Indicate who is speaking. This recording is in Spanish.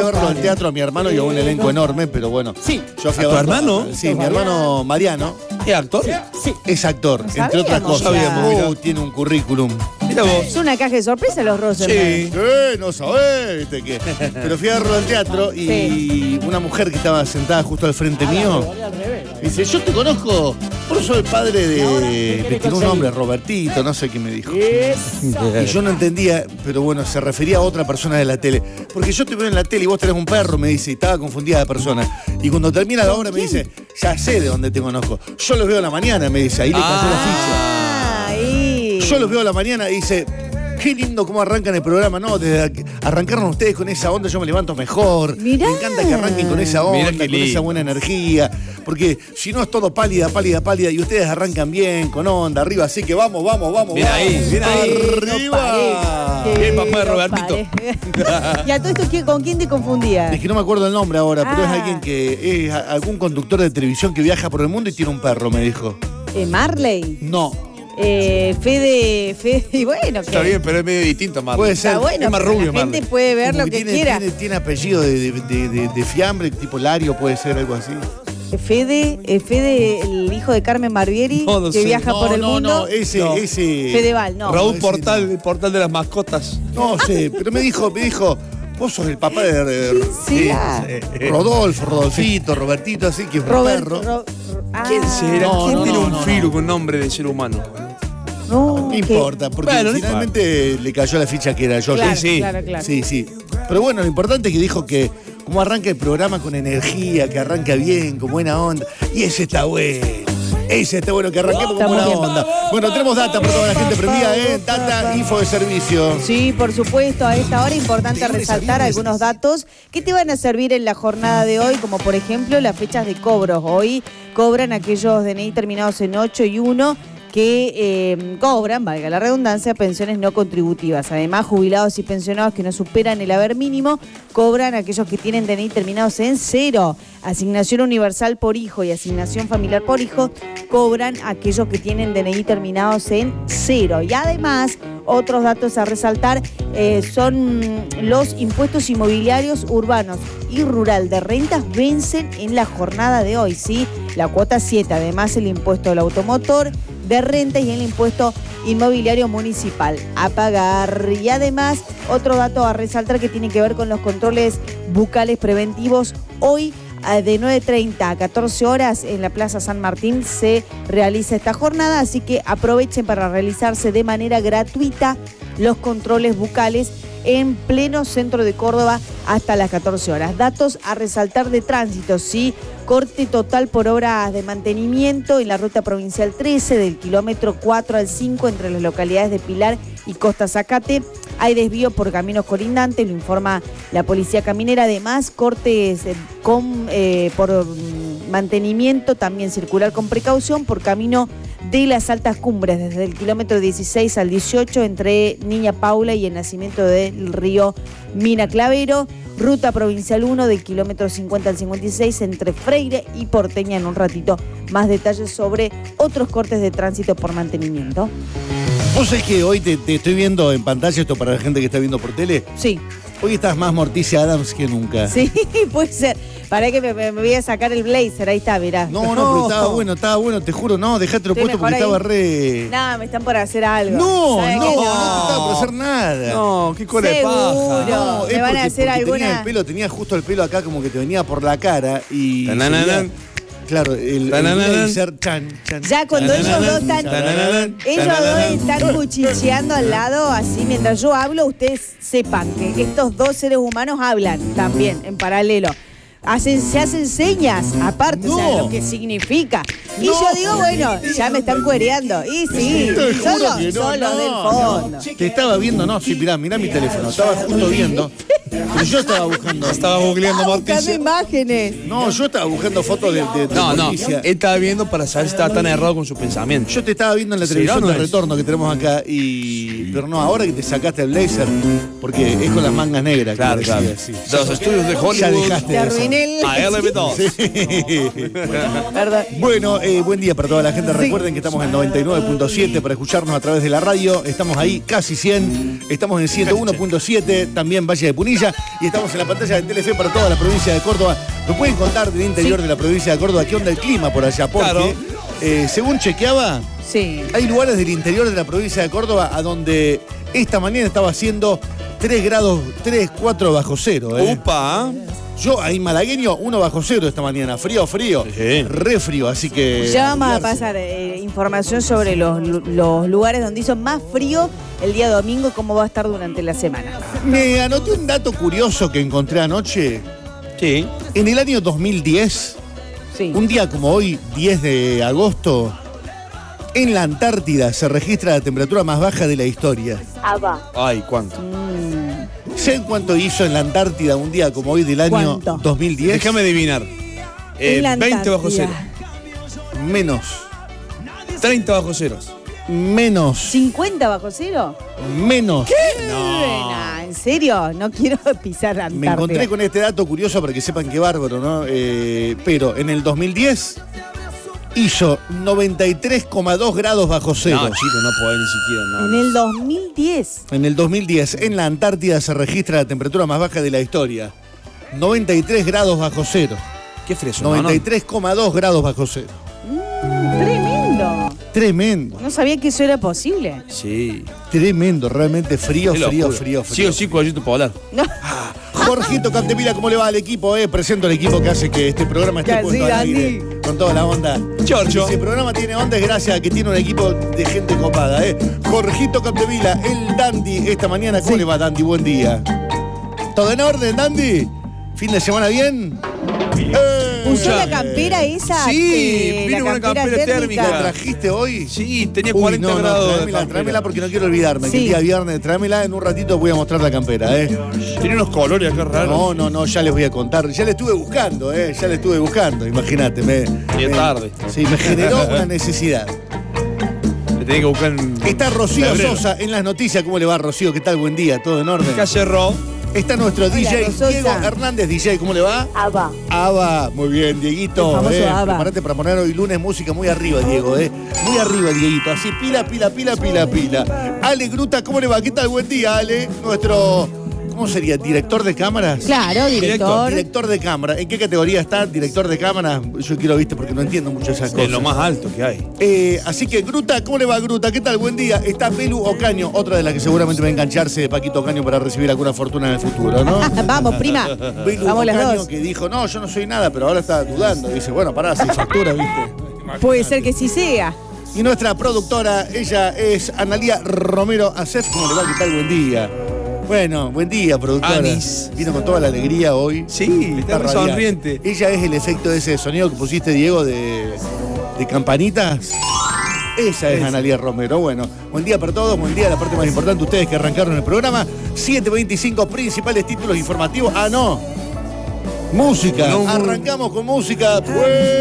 Speaker 1: a verlo al teatro a mi hermano y a un elenco enorme, pero bueno.
Speaker 2: Sí.
Speaker 1: Yo fui
Speaker 3: ¿A tu
Speaker 1: verlo.
Speaker 3: hermano?
Speaker 1: Sí, mi hermano Mariano.
Speaker 3: ¿Es actor?
Speaker 2: Sí.
Speaker 1: Es actor,
Speaker 4: No
Speaker 1: entre otras
Speaker 4: sabíamos,
Speaker 1: cosas.
Speaker 3: mirá.
Speaker 1: Tiene un currículum.
Speaker 3: Mira vos.
Speaker 4: Es una caja de sorpresa los Rosenberg.
Speaker 3: Sí.
Speaker 1: No sabés, ¿viste qué? Pero fui a verlo al teatro y una mujer que estaba sentada justo al frente mío dice, yo te conozco, vos sos el padre de tiene un nombre, Robertito, no sé qué me dijo. Y yo no entendía, pero bueno, se refería a otra persona de la tele. Porque yo te veo en la tele y vos tenés un perro, me dice, y estaba confundida la persona. Y cuando termina la obra me dice, ya sé de dónde te conozco. Yo los veo a la mañana, me dice, ahí le cayó la ficha.
Speaker 4: Ahí.
Speaker 1: Yo los veo a la mañana y dice, qué lindo cómo arrancan el programa, ¿no? Desde que arrancaron ustedes con esa onda, yo me levanto mejor.
Speaker 4: Mirá.
Speaker 1: Me encanta que arranquen con esa
Speaker 3: Mirá
Speaker 1: onda,
Speaker 3: qué
Speaker 1: con esa
Speaker 3: lindo.
Speaker 1: buena energía. Porque si no es todo pálida, y ustedes arrancan bien, con onda, arriba. Así que vamos.
Speaker 3: Bien ahí, bien ahí.
Speaker 1: ¡Arriba!
Speaker 3: Bien, papá de Robertito.
Speaker 4: ¿Y a todo esto con quién te confundía?
Speaker 1: Es que no me acuerdo el nombre ahora, pero es
Speaker 4: Ah.
Speaker 1: alguien que es algún conductor de televisión que viaja por el mundo y tiene un perro, me dijo.
Speaker 4: Marley.
Speaker 1: No,
Speaker 4: Fede, y bueno,
Speaker 3: Está bien, pero es medio distinto, Marlon.
Speaker 1: puede ser.
Speaker 4: Está bueno,
Speaker 3: Es más
Speaker 4: pero
Speaker 3: rubio,
Speaker 4: la gente
Speaker 3: Marley.
Speaker 4: puede ver
Speaker 1: Como
Speaker 4: lo que
Speaker 1: tiene,
Speaker 4: quiera.
Speaker 1: Tiene apellido de fiambre, tipo Lario, puede ser algo así.
Speaker 4: Fede, el hijo de Carmen Barbieri,
Speaker 3: No, no
Speaker 4: que
Speaker 3: sé.
Speaker 4: viaja por el mundo.
Speaker 1: No, ese.
Speaker 4: Fedeval, no.
Speaker 3: Raúl
Speaker 1: ese
Speaker 3: Portal,
Speaker 1: no.
Speaker 3: el portal de las mascotas.
Speaker 1: No sé, pero me dijo, vos sos el papá de
Speaker 4: será?
Speaker 1: Rodolfito, Robertito, así que es un perro.
Speaker 3: ¿Quién será?
Speaker 1: No,
Speaker 3: ¿Quién
Speaker 1: no,
Speaker 3: tiene
Speaker 1: no,
Speaker 3: un
Speaker 1: no,
Speaker 3: filu con nombre de ser humano?
Speaker 4: No,
Speaker 1: No importa, porque
Speaker 3: Bueno, no
Speaker 1: finalmente le cayó la ficha que era yo.
Speaker 4: Claro,
Speaker 3: Sí, sí.
Speaker 4: claro.
Speaker 1: Sí. Pero bueno, lo importante es que dijo que como arranca el programa con energía, que arranca bien, con buena onda. Y ese está bueno. Ese está bueno, que arranquemos con
Speaker 4: Está
Speaker 1: buena
Speaker 4: muy bien.
Speaker 1: onda. Bueno, tenemos data para toda la gente prendida, ¿eh? Data, info de servicio.
Speaker 4: Sí, por supuesto, a esta hora es importante resaltar algunos datos que te van a servir en la jornada de hoy, como por ejemplo las fechas de cobros. Hoy cobran aquellos DNI terminados en 8 y 1 que cobran, valga la redundancia, pensiones no contributivas. Además, jubilados y pensionados que no superan el haber mínimo cobran aquellos que tienen DNI terminados en 0. Asignación universal por hijo y asignación familiar por hijo cobran aquellos que tienen DNI terminados en 0. Y además, otros datos a resaltar son los impuestos inmobiliarios urbanos y rural de rentas vencen en la jornada de hoy, ¿sí? La cuota 7, además el impuesto al automotor de renta y el impuesto inmobiliario municipal a pagar. Y además, otro dato a resaltar que tiene que ver con los controles bucales preventivos. Hoy, de 9:30 a 14 horas, en la Plaza San Martín se realiza esta jornada, así que aprovechen para realizarse de manera gratuita los controles bucales en pleno centro de Córdoba hasta las 14 horas. Datos a resaltar de tránsito, ¿sí? Corte total por obras de mantenimiento en la ruta provincial 13 del kilómetro 4 al 5 entre las localidades de Pilar y Costa Zacate. Hay desvío por caminos colindantes, lo informa la Policía Caminera. Además, cortes por mantenimiento, también circular con precaución por camino de las altas cumbres, desde el kilómetro 16 al 18, entre Niña Paula y el nacimiento del río Mina Clavero. Ruta provincial 1 del kilómetro 50 al 56, entre Freire y Porteña. En un ratito, más detalles sobre otros cortes de tránsito por mantenimiento.
Speaker 1: Vos sabés que hoy te estoy viendo en pantalla, esto para la gente que está viendo por tele.
Speaker 4: Sí,
Speaker 1: Hoy estás más Morticia Adams que nunca.
Speaker 4: sí, puede ser. Para que me voy a sacar el blazer, ahí está, mirá.
Speaker 1: No, pero estaba bueno, te juro, no, dejátelo
Speaker 4: Estoy
Speaker 1: puesto porque
Speaker 4: mejor
Speaker 1: estaba
Speaker 4: ahí.
Speaker 1: re.
Speaker 4: No, me están por hacer algo.
Speaker 1: No,
Speaker 4: ¿Sabes
Speaker 1: no,
Speaker 4: que
Speaker 1: no te estaba por hacer nada.
Speaker 3: No, qué cola de paja.
Speaker 4: Seguro.
Speaker 1: No,
Speaker 4: me van a hacer alguna.
Speaker 1: Tenía justo el pelo acá como que te venía por la cara y.
Speaker 3: Tanananan.
Speaker 1: Claro, el
Speaker 3: Tanananan.
Speaker 1: blazer, chan.
Speaker 4: Ya cuando ellos dos están.
Speaker 3: Tanananan.
Speaker 4: Ellos dos están cuchicheando al lado, así mientras yo hablo, ustedes sepan que estos dos seres humanos hablan también en paralelo. Se hacen señas, aparte, o sea,
Speaker 1: No.
Speaker 4: lo que significa. Y
Speaker 1: No.
Speaker 4: yo digo, bueno, ya me están cuereando. Y sí,
Speaker 1: Te juro
Speaker 4: son
Speaker 1: que no,
Speaker 4: los del
Speaker 1: no,
Speaker 4: fondo.
Speaker 1: Te estaba viendo, no, sí, mirá mi teléfono, estaba justo viendo. Pero yo estaba buscando.
Speaker 3: Estaba googleando
Speaker 4: Buscando
Speaker 3: Morticia.
Speaker 4: imágenes.
Speaker 1: No, yo estaba buscando fotos de
Speaker 3: No,
Speaker 1: Morticia.
Speaker 3: él estaba viendo para saber si estaba tan errado con su pensamiento.
Speaker 1: Yo te estaba viendo en la
Speaker 3: Sí,
Speaker 1: televisión
Speaker 3: no,
Speaker 1: de
Speaker 3: no es.
Speaker 1: retorno que tenemos acá pero no, ahora que te sacaste el blazer, porque es con las mangas negras.
Speaker 3: Claro,
Speaker 1: que
Speaker 3: claro.
Speaker 1: decía, sí.
Speaker 3: Los estudios de
Speaker 1: Ya
Speaker 3: Hollywood.
Speaker 1: dejaste
Speaker 4: Te
Speaker 1: de hacer.
Speaker 4: arruiné En el...
Speaker 3: A LB2.
Speaker 4: Perdón.
Speaker 1: Bueno, buen día para toda la gente. Recuerden que estamos en 99.7 para escucharnos a través de la radio. Estamos ahí casi 100. Estamos en 101.7, también Valle de Punilla. Y estamos en la pantalla de Telefe para toda la provincia de Córdoba. ¿Nos pueden contar del interior de la provincia de Córdoba qué onda el clima por allá? Porque,
Speaker 3: Claro.
Speaker 1: Según chequeaba,
Speaker 4: Sí.
Speaker 1: hay lugares del interior de la provincia de Córdoba a donde esta mañana estaba haciendo 3 grados, 3, 4 bajo cero.
Speaker 3: Upa.
Speaker 1: Yo, ahí malagueño, 1 bajo cero esta mañana. Frío, frío.
Speaker 3: Sí.
Speaker 1: Re frío, así que...
Speaker 4: Ya vamos a
Speaker 1: olvidarse.
Speaker 4: pasar información sobre los lugares donde hizo más frío el día domingo y cómo va a estar durante la semana.
Speaker 1: Me anoté un dato curioso que encontré anoche.
Speaker 3: Sí.
Speaker 1: En el año 2010,
Speaker 4: Sí.
Speaker 1: un día como hoy, 10 de agosto, en la Antártida se registra la temperatura más baja de la historia.
Speaker 3: Ay, ¿cuánto?
Speaker 1: ¿Saben cuánto hizo en la Antártida un día como hoy del año
Speaker 4: ¿Cuánto?
Speaker 1: 2010?
Speaker 3: Déjame adivinar.
Speaker 4: En la
Speaker 3: 20 bajo
Speaker 4: Antártida.
Speaker 3: cero.
Speaker 1: Menos.
Speaker 3: 30 bajo ceros.
Speaker 1: Menos.
Speaker 4: ¿50 bajo cero?
Speaker 1: Menos.
Speaker 4: Nah, ¿en serio? No quiero pisar la Antártida.
Speaker 1: Me encontré con este dato curioso para que sepan qué bárbaro, ¿no? Pero en el 2010 hizo 93,2 grados bajo cero.
Speaker 3: No, chico, no podés ni siquiera. No.
Speaker 4: En el 2010.
Speaker 1: En el 2010, en la Antártida se registra la temperatura más baja de la historia. 93 grados bajo cero.
Speaker 3: Qué fresco, ¿no?
Speaker 1: 93,2 grados bajo cero.
Speaker 4: Tremendo.
Speaker 1: Tremendo,
Speaker 4: No sabía que eso era posible.
Speaker 3: Sí.
Speaker 1: tremendo, realmente frío,
Speaker 3: Qué
Speaker 1: frío,
Speaker 3: locura.
Speaker 1: frío,
Speaker 3: Sí
Speaker 1: frío.
Speaker 3: o sí, cuellito polar.
Speaker 4: No.
Speaker 1: Jorgito Capdevila, ¿cómo le va al equipo? Presento al equipo que hace que este programa esté
Speaker 4: Que
Speaker 1: puesto
Speaker 4: sí,
Speaker 1: al aire,
Speaker 4: Dani.
Speaker 1: con toda la onda.
Speaker 3: Chorcho.
Speaker 1: Si el programa tiene onda es gracias a que tiene un equipo de gente copada, Jorgito Capdevila, el Dandy, esta mañana. ¿Cómo le va, Dandy? Buen día. ¿Todo en orden, Dandy? ¿Fin de semana bien?
Speaker 4: ¿Usó la campera esa?
Speaker 3: Sí,
Speaker 4: la
Speaker 3: vino con una campera térmica.
Speaker 1: ¿La trajiste hoy?
Speaker 3: Sí, tenía
Speaker 1: Uy,
Speaker 3: 40
Speaker 1: no,
Speaker 3: grados. de
Speaker 1: tráemela,
Speaker 3: campera.
Speaker 1: tráemela porque no quiero olvidarme. Que
Speaker 4: Sí.
Speaker 1: el día viernes, tráemela, en un ratito voy a mostrar la campera,
Speaker 3: Tenía unos colores acá raros.
Speaker 1: No, ya les voy a contar. Ya le estuve buscando, ya le estuve buscando. Imagínate,
Speaker 3: tarde.
Speaker 1: Sí, me generó una necesidad.
Speaker 3: Le tenía que buscar en
Speaker 1: Está Rocío
Speaker 3: febrero.
Speaker 1: Sosa en las noticias. ¿Cómo le va, Rocío? ¿Qué tal? Buen día, todo en orden.
Speaker 3: Acá cerró.
Speaker 1: Está nuestro DJ
Speaker 4: Rososa.
Speaker 1: Diego Hernández, DJ. ¿Cómo le va? Aba, muy bien, Dieguito.
Speaker 4: El famoso Aba.
Speaker 1: Prepárate para poner hoy lunes música muy arriba, Diego, Muy arriba, Dieguito. Así, pila. Ale Gruta, ¿cómo le va? ¿Qué tal? Buen día, Ale. Nuestro, ¿cómo sería? ¿Director de cámaras?
Speaker 4: Claro, director.
Speaker 1: Director de cámara. ¿En qué categoría está? Director de cámara. Yo quiero, viste, porque no entiendo mucho esas cosas.
Speaker 3: Es lo más alto que hay.
Speaker 1: Así que, Gruta, ¿cómo le va, Gruta? ¿Qué tal? Buen día. Está Belu Ocaño, otra de las que seguramente va a engancharse de Paquito Ocaño para recibir alguna fortuna en el futuro, ¿no?
Speaker 4: Vamos, prima.
Speaker 1: Belu
Speaker 4: Vamos las
Speaker 1: Ocaño
Speaker 4: dos.
Speaker 1: que dijo, no, yo no soy nada, pero ahora está dudando. Dice, bueno, pará, si factura, ¿viste?
Speaker 4: Puede ser que sí sea.
Speaker 1: Y nuestra productora, ella es Analía Romero Acef. ¿Cómo le va? ¿Qué tal? Buen día. Bueno, buen día, productora.
Speaker 3: Anis.
Speaker 1: Vino con toda la alegría hoy.
Speaker 3: Sí, está re
Speaker 1: radiante.
Speaker 3: sonriente.
Speaker 1: Ella es el efecto de ese sonido que pusiste, Diego, de campanitas. Esa es Analía Romero. Bueno, buen día para todos, buen día a la parte más importante, ustedes que arrancaron el programa. 7:25 principales títulos informativos. Ah, no. Música.
Speaker 3: No.
Speaker 1: Arrancamos con música. Pues...